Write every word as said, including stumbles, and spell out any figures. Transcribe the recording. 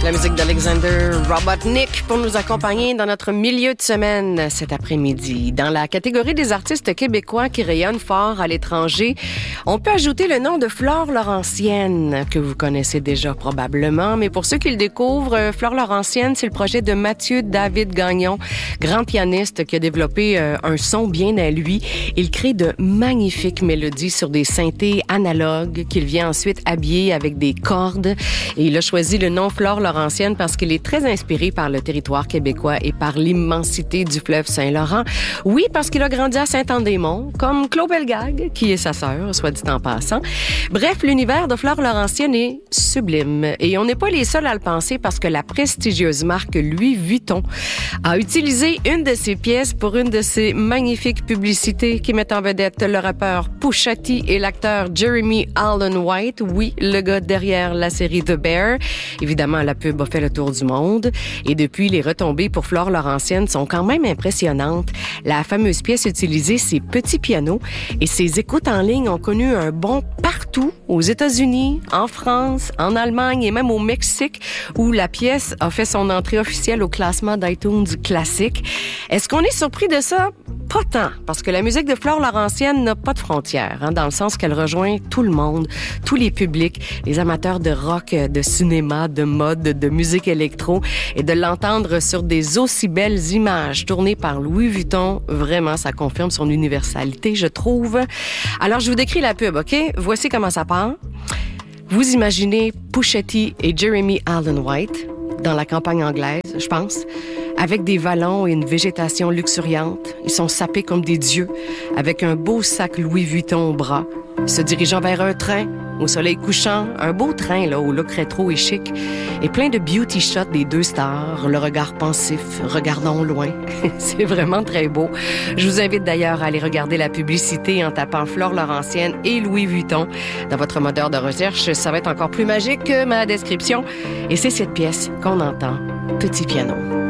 la musique d'Alexander Robotnik pour nous accompagner dans notre milieu de semaine cet après-midi. Dans la catégorie des artistes québécois qui rayonnent fort à l'étranger, on peut ajouter le nom de Flore Laurentienne, que vous connaissez déjà probablement, mais pour ceux qui le découvrent, Flore Laurentienne, c'est le projet de Mathieu David Gagnon, grand pianiste qui a développé euh, un son bien à lui. Il crée de magnifiques mélodies sur des synthés analogues qu'il vient ensuite habiller avec des cordes. Et il a choisi le nom Flore Laurentienne parce qu'il est très inspiré par le territoire québécois et par l'immensité du fleuve Saint-Laurent. Oui, parce qu'il a grandi à Saint-Anne-des-Monts, comme Claude Bellegarde, qui est sa sœur, soit dit en passant. Bref, l'univers de Flore Laurentienne est sublime. Et on n'est pas les seuls à le penser parce que la prestigieuse marque Louis Vuitton a utilisé une de ses pièces pour une de ses magnifiques publicités qui mettent en vedette le rappeur Pusha T et l'acteur Jeremy Allen White. Oui, le gars derrière la série The Bear. Évidemment, la pub a fait le tour du monde. Et depuis, les retombées pour Flore Laurentienne sont quand même impressionnantes. La fameuse pièce utilisait ses petits pianos et ses écoutes en ligne ont connu un bond partout, aux États-Unis, en France, en Allemagne et même au Mexique, où la pièce a fait son entrée officielle au classement d'iTunes classique. Est-ce qu'on est surpris de ça? Pas tant, parce que la musique de Flore Laurentienne n'a pas de frontières, hein, dans le sens qu'elle rejoint tout le monde, tous les publics, les amateurs de rock, de cinéma, de mode, de musique électro, et de l'entendre sur des aussi belles images tournées par Louis Vuitton, vraiment, ça confirme son universalité, je trouve. Alors, je vous décris la pub, OK? Voici comment ça part. Vous imaginez Pusha T et Jeremy Allen White dans la campagne anglaise, je pense, avec des vallons et une végétation luxuriante. Ils sont sapés comme des dieux, avec un beau sac Louis Vuitton au bras, se dirigeant vers un train au soleil couchant, un beau train là au look rétro et chic, et plein de beauty shots des deux stars, le regard pensif, regardant au loin. C'est vraiment très beau. Je vous invite d'ailleurs à aller regarder la publicité en tapant Flore Laurentienne et Louis Vuitton dans votre moteur de recherche. Ça va être encore plus magique que ma description. Et c'est cette pièce qu'on entend, Petit piano.